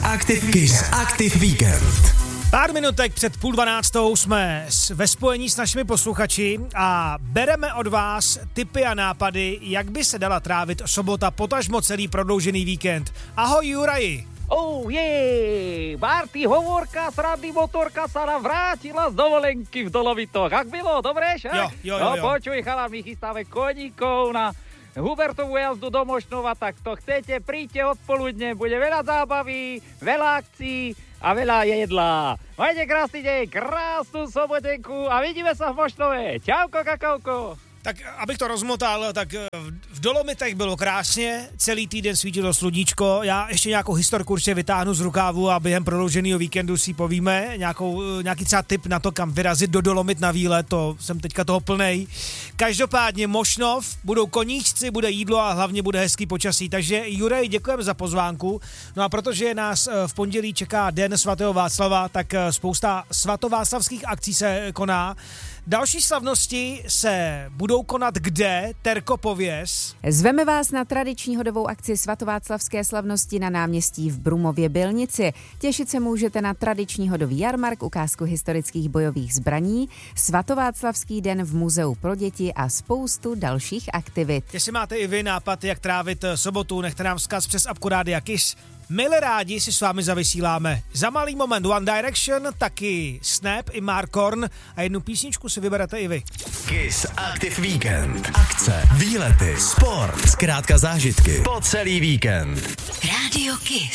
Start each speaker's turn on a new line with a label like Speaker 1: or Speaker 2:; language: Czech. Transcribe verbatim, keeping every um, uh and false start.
Speaker 1: Active, Kiss Active Weekend.
Speaker 2: Pár minutek před půl dvanáctou jsme ve spojení s našimi posluchači a bereme od vás tipy a nápady, jak by se dala trávit sobota, potažmo celý prodloužený víkend. Ahoj Juraji.
Speaker 3: Oh jej, Marty hovorka z Randy Motorka sa nám vrátila z dovolenky v Dolovitoch. Ak bylo, dobré, však?
Speaker 2: Jo, jo, jo.
Speaker 3: No
Speaker 2: jo.
Speaker 3: počuj, chalán, my chystáme koníkov na Hubertovú jazdu do Mošnova, tak to chcete, príďte odpoludne, bude veľa zábavy, veľa akcií a veľa jedla. Majte krásny deň, krásnu sobotenku a vidíme sa v Mošnove. Čauko, kakauko.
Speaker 2: Tak abych to rozmotal, tak v Dolomitech bylo krásně, celý týden svítilo sluníčko, já ještě nějakou historku určitě vytáhnu z rukávu a během prodlouženého víkendu si povíme nějakou, nějaký třeba tip na to, kam vyrazit do Dolomit na výlet, to jsem teďka toho plnej. Každopádně Mošnov, budou koníčci, bude jídlo a hlavně bude hezký počasí, takže Jurej, děkujeme za pozvánku. No a protože nás v pondělí čeká Den svatého Václava, tak spousta svatováclavských akcí se koná. Další slavnosti se budou konat kde? Terko, pověz.
Speaker 4: Zveme vás na tradiční hodovou akci svatováclavské slavnosti na náměstí v Brumově Bylnici. Těšit se můžete na tradiční hodový jarmark, ukázku historických bojových zbraní, svatováclavský den v muzeu pro děti a spoustu dalších aktivit.
Speaker 2: Jestli máte i vy nápad, jak trávit sobotu, nechte nám vzkaz přes apku Rádia Kiss. Milé rádi si s vámi zavysíláme. Za malý moment One Direction, taky Snap i Mark Horn a jednu písničku si vyberete i vy.
Speaker 1: Kiss Active Weekend. Akce, výlety, sport, zkrátka zážitky po celý víkend.
Speaker 5: Rádio Kiss.